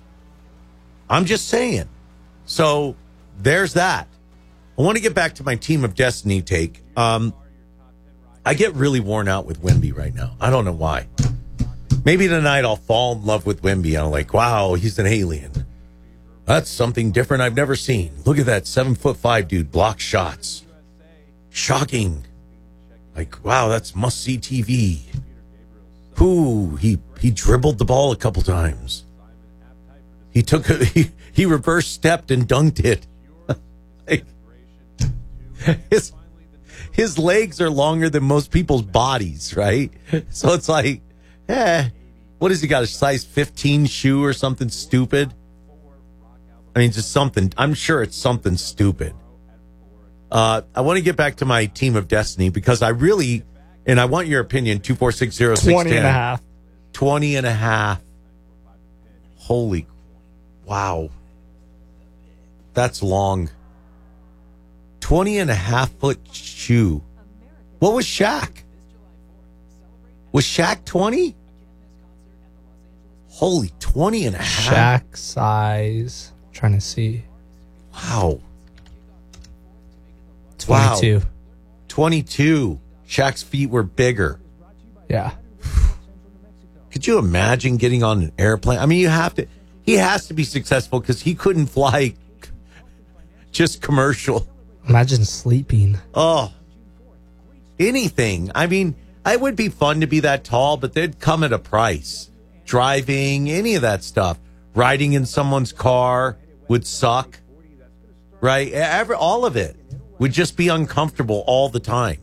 I'm just saying. So there's that. I want to get back to my Team of Destiny take. Um, I get really worn out with Wemby right now. I don't know why. Maybe tonight I'll fall in love with Wemby. I'm like, wow, he's an alien. That's something different I've never seen. Look at that seven foot five dude block shots. Shocking. Like, wow, that's must see T V. Ooh, he he dribbled the ball a couple times. He took a, he, he reverse stepped and dunked it. Like, his his legs are longer than most people's bodies, right? So it's like, eh, what has he got? A size fifteen shoe or something stupid? I mean, just something. I'm sure it's something stupid. Uh, I want to get back to my Team of Destiny because I really, and I want your opinion, two four six zero six one zero. twenty and a half. twenty and a half. Holy, wow. That's long. twenty and a half foot shoe. What was Shaq? Was Shaq twenty? Holy, twenty and a half. Shaq size. I'm trying to see. Wow. twenty-two. Wow. twenty-two. Shaq's feet were bigger. Yeah. Could you imagine getting on an airplane? I mean, you have to, he has to be successful because he couldn't fly just commercial. Imagine sleeping. Oh, anything. I mean, it would be fun to be that tall, but they'd come at a price. Driving, any of that stuff. Riding in someone's car would suck. Right? Every, all of it. would just be uncomfortable all the time.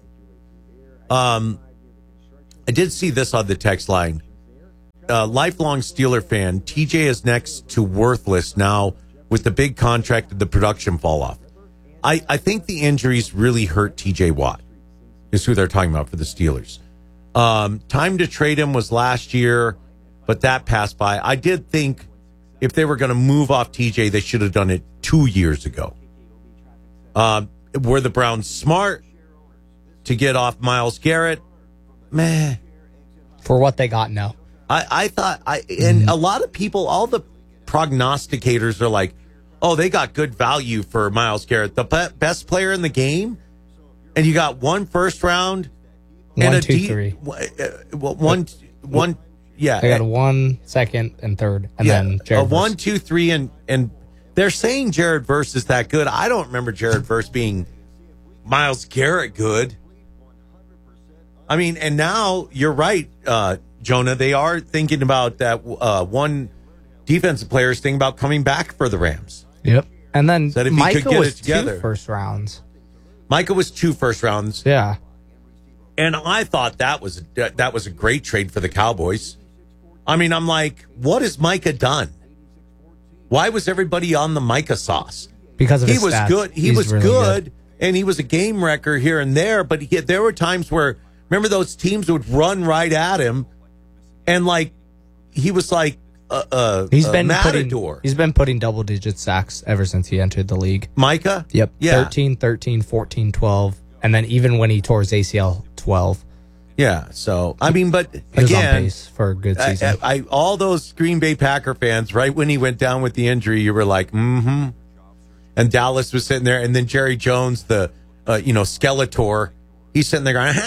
Um, I did see this on the text line. Uh, lifelong Steeler fan, T J is next to worthless now with the big contract and the production fall off. I, I think the injuries really hurt T J Watt, is who they're talking about for the Steelers. Um, time to trade him was last year, but that passed by. I did think if they were going to move off T J, they should have done it two years ago. Um, were the Browns smart to get off Myles Garrett? Meh. For what they got, no. I, I thought, I and a lot of people, all the prognosticators are like, oh, they got good value for Myles Garrett, the be- best player in the game, and you got one first round One, and a two, D- three. Uh, one, one, yeah. They got a one, second, and third, and yeah, then Jared a Verse. one, two, three, and and they're saying Jared Verse is that good. I don't remember Jared Verse being Myles Garrett good. I mean, and now you're right, uh, Jonah. They are thinking about that. Uh, one defensive player is thinking about coming back for the Rams. Yep. And then That if he Micah could get was it together. two first rounds. Micah was two first rounds. Yeah. And I thought that was that was a great trade for the Cowboys. I mean, I'm like, what has Micah done? Why was everybody on the Micah sauce? Because of he his was stats. good. He He's was really good, good. and he was a game wrecker here and there. But he, there were times where, remember, those teams would run right at him, and like he was like a, a, He's a been matador. putting, he's been putting double digit sacks ever since he entered the league. Micah? Yep. Yeah. thirteen, thirteen, fourteen, twelve. And then even when he tore his A C L, twelve. Yeah. So, I mean, but He was on again, pace for a good season. I, I, all those Green Bay Packer fans, right when he went down with the injury, you were like, mm-hmm. And Dallas was sitting there, and then Jerry Jones, the, uh, you know, Skeletor, he's sitting there going,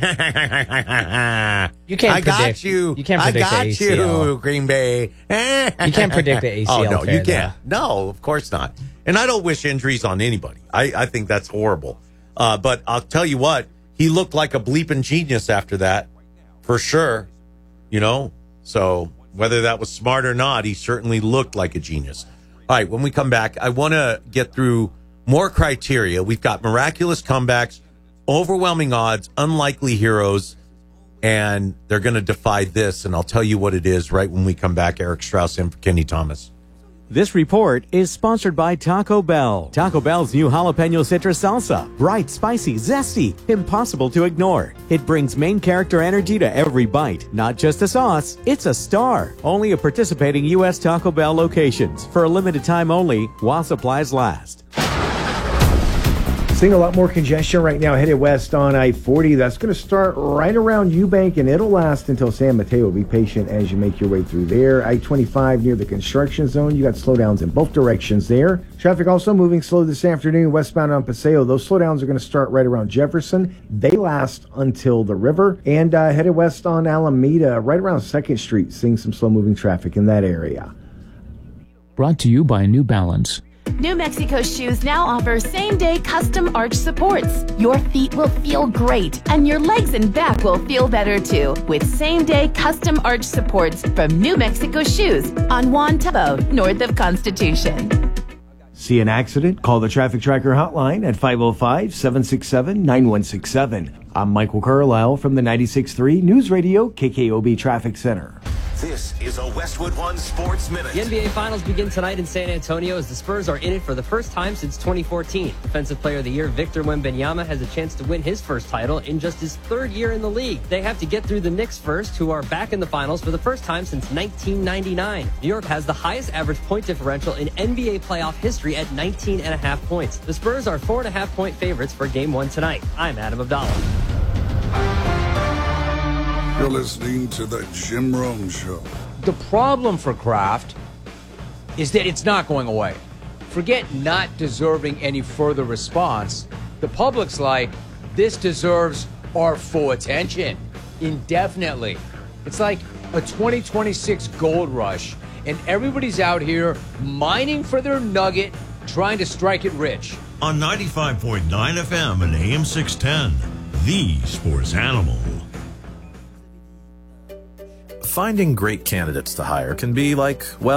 You can't I got predict- you. you can't I predict the got A C L. you, Green Bay. You can't predict the A C L Oh, no, tear, you can't. No, of course not. And I don't wish injuries on anybody. I, I think that's horrible. Uh, but I'll tell you what, he looked like a bleeping genius after that, for sure. You know? So whether that was smart or not, he certainly looked like a genius. All right, when we come back, I want to get through more criteria. We've got miraculous comebacks, overwhelming odds, unlikely heroes, and they're going to defy this, and I'll tell you what it is right when we come back. Eric Strauss in for Kenny Thomas. This report is sponsored by Taco Bell. Taco Bell's new jalapeno citrus salsa. Bright, spicy, zesty, impossible to ignore. It brings main character energy to every bite. Not just a sauce, it's a star. Only at participating U S Taco Bell locations. For a limited time only, while supplies last. Seeing a lot more congestion right now headed west on I forty. That's going to start right around Eubank, and it'll last until San Mateo. Be patient as you make your way through there. I twenty-five near the construction zone. You got slowdowns in both directions there. Traffic also moving slow this afternoon westbound on Paseo. Those slowdowns are going to start right around Jefferson. They last until the river. And uh, headed west on Alameda, right around second Street, seeing some slow-moving traffic in that area. Brought to you by New Balance. New Mexico Shoes now offers same-day custom arch supports. Your feet will feel great, and your legs and back will feel better too, with same-day custom arch supports from New Mexico Shoes on Juan Tabo, north of Constitution. See an accident? Call the Traffic Tracker hotline at five oh five, seven six seven, nine one six seven. I'm Michael Carlisle from the ninety-six point three News Radio K K O B Traffic Center. This is a Westwood One Sports Minute. The N B A Finals begin tonight in San Antonio as the Spurs are in it for the first time since twenty fourteen. Defensive Player of the Year Victor Wembanyama has a chance to win his first title in just his third year in the league. They have to get through the Knicks first, who are back in the finals for the first time since nineteen ninety-nine. New York has the highest average point differential in N B A playoff history at nineteen and a half points. The Spurs are four and a half point favorites for game one tonight. I'm Adam Abdallah. You're listening to the Jim Rome Show. The problem for Kraft is that it's not going away. Forget not deserving any further response. The public's like, this deserves our full attention indefinitely. It's like a twenty twenty-six gold rush, and everybody's out here mining for their nugget, trying to strike it rich. On ninety-five point nine F M and A M six ten, the Sports Animal. Finding great candidates to hire can be like, well,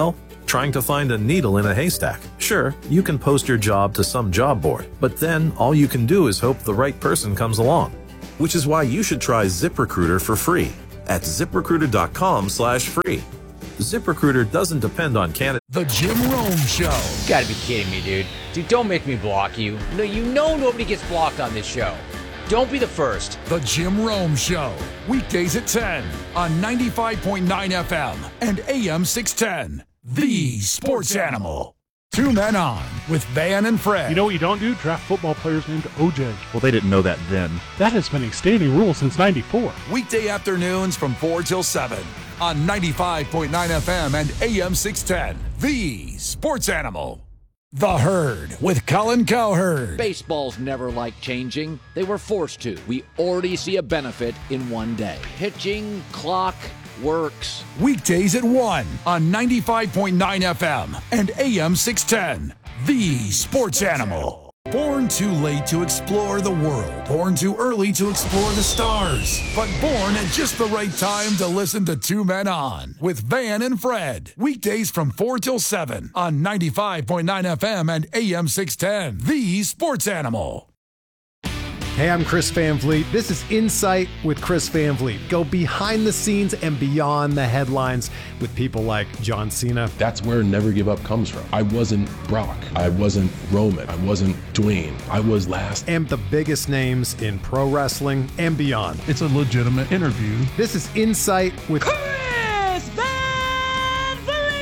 trying to find a needle in a haystack. Sure, you can post your job to some job board, but then all you can do is hope the right person comes along. Which is why you should try ZipRecruiter for free at ZipRecruiter.com slash free. ZipRecruiter doesn't depend on candidates. The Jim Rome Show. You gotta be kidding me, dude. Dude, don't make me block you. No, you know nobody gets blocked on this show. Don't be the first. The Jim Rome Show. Weekdays at ten on ninety-five point nine F M and A M six ten. The Sports Animal. Two men on with Van and Fred. You know what you don't do? Draft football players named O J. Well, they didn't know that then. That has been a standing rule since ninety-four. Weekday afternoons from four till seven on ninety-five point nine F M and A M six ten. The Sports Animal. The Herd with Colin Cowherd. Baseballs never liked changing. They were forced to. We already see a benefit in one day. Pitching, clock, works. Weekdays at one on ninety-five point nine F M and A M six ten. The Sports Animal. Born too late to explore the world. Born too early to explore the stars. But born at just the right time to listen to Two Men On with Van and Fred. Weekdays from four till seven on ninety-five point nine F M and A M six ten. The Sports Animal. Hey, I'm Chris Van Vliet. This is Insight with Chris Van Vliet. Go behind the scenes and beyond the headlines with people like John Cena. That's where Never Give Up comes from. I wasn't Brock. I wasn't Roman. I wasn't Dwayne. I was last. And the biggest names in pro wrestling and beyond. It's a legitimate interview. This is Insight with Chris Van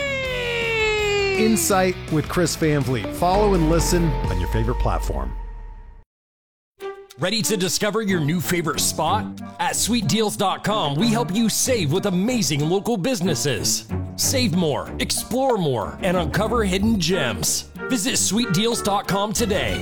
Vliet. Insight with Chris Van Vliet. Follow and listen on your favorite platform. Ready to discover your new favorite spot? At sweet deals dot com, we help you save with amazing local businesses. Save more, explore more, and uncover hidden gems. Visit sweet deals dot com today.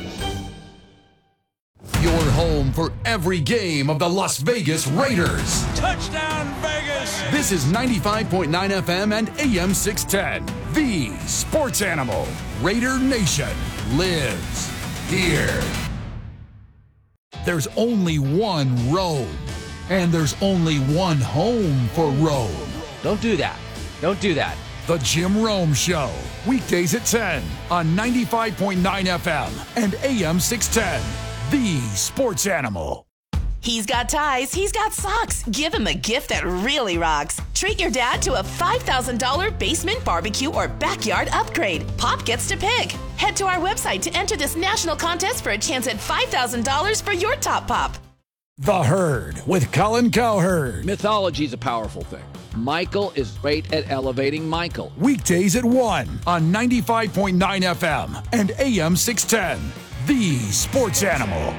Your home for every game of the Las Vegas Raiders. Touchdown, Vegas! This is ninety-five point nine F M and A M six ten. The Sports Animal. Raider Nation lives here. There's only one Rome, and there's only one home for Rome. Don't do that. Don't do that. The Jim Rome Show. Weekdays at ten on ninety-five point nine F M and A M six ten. The Sports Animal. He's got ties, he's got socks. Give him a gift that really rocks. Treat your dad to a five thousand dollars basement barbecue or backyard upgrade. Pop gets to pick. Head to our website to enter this national contest for a chance at five thousand dollars for your top pop. The Herd with Colin Cowherd. Mythology is a powerful thing. Michael is great at elevating Michael. Weekdays at one on ninety-five point nine F M and A M six ten. The Sports Animal.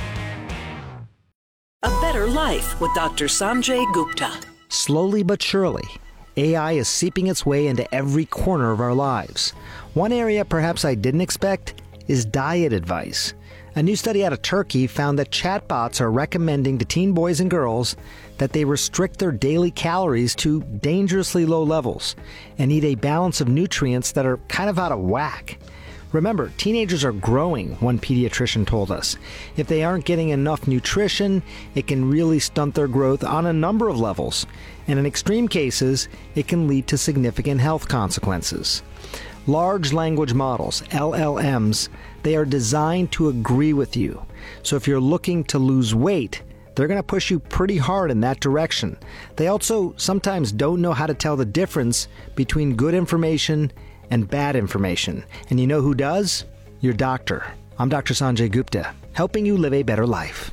A Better Life with Doctor Sanjay Gupta. Slowly but surely, A I is seeping its way into every corner of our lives. One area perhaps I didn't expect is diet advice. A new study out of Turkey found that chatbots are recommending to teen boys and girls that they restrict their daily calories to dangerously low levels and eat a balance of nutrients that are kind of out of whack. Remember, teenagers are growing, one pediatrician told us. If they aren't getting enough nutrition, it can really stunt their growth on a number of levels. And in extreme cases, it can lead to significant health consequences. Large language models, L L Ms, they are designed to agree with you. So if you're looking to lose weight, they're going to push you pretty hard in that direction. They also sometimes don't know how to tell the difference between good information and bad information. And you know who does? Your doctor. I'm Doctor Sanjay Gupta, helping you live a better life.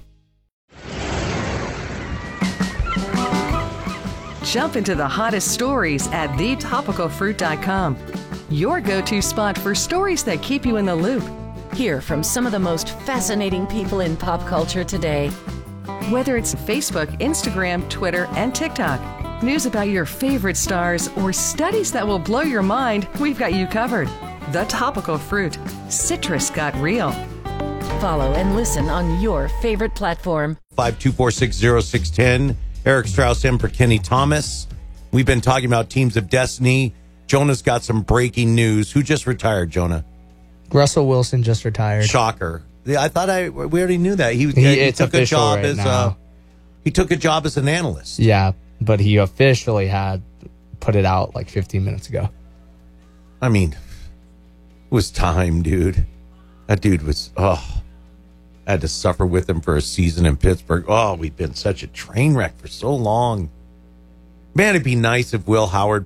Jump into the hottest stories at the topical fruit dot com. Your go-to spot for stories that keep you in the loop. Hear from some of the most fascinating people in pop culture today. Whether it's Facebook, Instagram, Twitter, and TikTok, news about your favorite stars, or studies that will blow your mind, we've got you covered. The Topical Fruit. Citrus got real. Follow and listen on your favorite platform. five two four six zero six one zero. Eric Strauss in for Kenny Thomas. We've been talking about Teams of Destiny. Jonah's got some breaking news. Who just retired, Jonah? Russell Wilson just retired. Shocker. Yeah, I thought I we already knew that. He, He- he it's took a official job right as now. uh, he took a job as an analyst. Yeah, but he officially had put it out like fifteen minutes ago. I mean, it was time, dude. That dude was, oh, I had to suffer with him for a season in Pittsburgh. Oh, we've been such a train wreck for so long. Man, it'd be nice if Will Howard